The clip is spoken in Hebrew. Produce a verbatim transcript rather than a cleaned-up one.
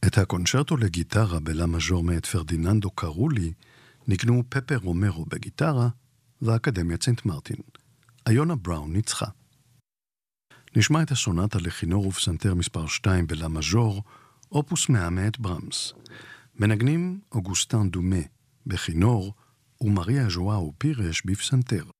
את הקונצ'רטו לגיטרה בלה מז'ור מאת פרדיננדו קרולי נגנו פפר רומרו בגיטרה והאקדמיית סנט מרטין. איונה בראון ניצחה. נשמע את הסונטה לכינור ופסנתר מספר שתיים בלה מז'ור, אופוס מאה מאת ברמס. מנגנים אוגוסטן דומה בכינור ומריה ז'ואאו פירש בפסנתר.